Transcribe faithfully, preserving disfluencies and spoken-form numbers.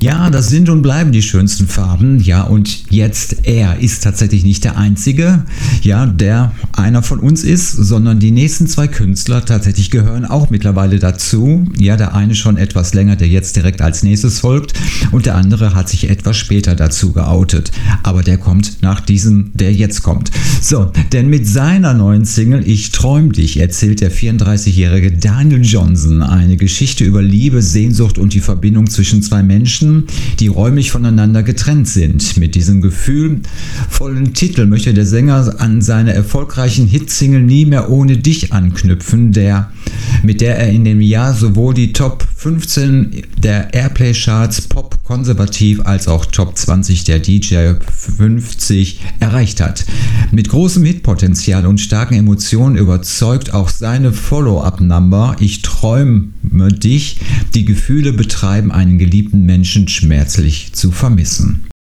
Ja, das sind und bleiben die schönsten Farben. Ja, und jetzt, er ist tatsächlich nicht der Einzige, ja, der einer von uns ist, sondern die nächsten zwei Künstler tatsächlich gehören auch mittlerweile dazu. Ja, der eine schon etwas länger, der jetzt direkt als nächstes folgt, und der andere hat sich etwas später dazu geoutet. Aber der kommt nach diesem, der jetzt kommt. So, denn mit seiner neuen Single Ich träum dich erzählt der vierunddreißigjährige Daniel Johnston eine Geschichte über Liebe, Sehnsucht und die Verbindung zwischen zwei Menschen, die räumlich voneinander getrennt sind. Mit diesem gefühlvollen Titel möchte der Sänger an seine erfolgreichen Hitsingle Nie mehr ohne dich anknüpfen, der, mit der er in dem Jahr sowohl die Top fünfzehn der Airplay-Charts Pop konservativ als auch Top zwanzig der D J fünfzig erreicht hat. Mit großem Hitpotenzial und starken Emotionen überzeugt auch seine Follow-up-Number Ich träume dich, die Gefühle betreiben, einen geliebten Menschen schmerzlich zu vermissen.